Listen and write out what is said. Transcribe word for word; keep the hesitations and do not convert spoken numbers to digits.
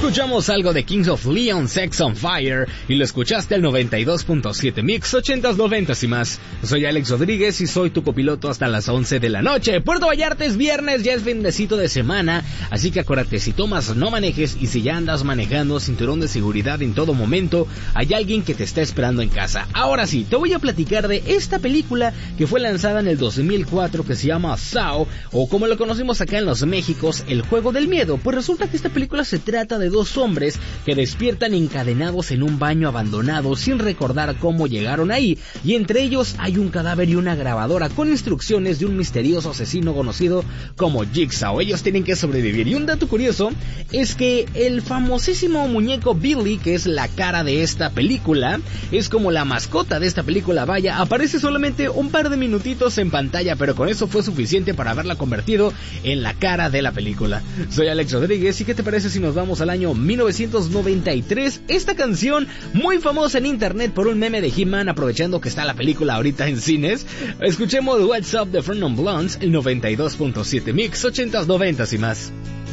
Escuchamos algo de Kings of Leon, Sex on Fire, y lo escuchaste al noventa y dos punto siete Mix, ochentas, noventas y más. Soy Alex Rodríguez y soy tu copiloto hasta las once de la noche. Puerto Vallarta es viernes, ya es findecito de semana, así que acuérdate, si tomas no manejes, y si ya andas manejando, cinturón de seguridad en todo momento, hay alguien que te está esperando en casa. Ahora sí, te voy a platicar de esta película que fue lanzada en el dos mil cuatro, que se llama Saw, o como lo conocimos acá en los Méxicos, El Juego del Miedo. Pues resulta que esta película se trata de dos hombres que despiertan encadenados en un baño abandonado sin recordar cómo llegaron ahí, y entre ellos hay un cadáver y una grabadora con instrucciones de un misterioso asesino conocido como Jigsaw. Ellos tienen que sobrevivir, y un dato curioso es que el famosísimo muñeco Billy, que es la cara de esta película, es como la mascota de esta película. Vaya, aparece solamente un par de minutitos en pantalla, pero con eso fue suficiente para haberla convertido en la cara de la película. Soy Alex Rodríguez, y ¿qué te parece si nos vamos al año mil novecientos noventa y tres? Esta canción, muy famosa en internet por un meme de He-Man, aprovechando que está la película ahorita en cines. Escuchemos What's Up de Fernand Blondes, el noventa y dos punto siete Mix, ochentas, noventas y más.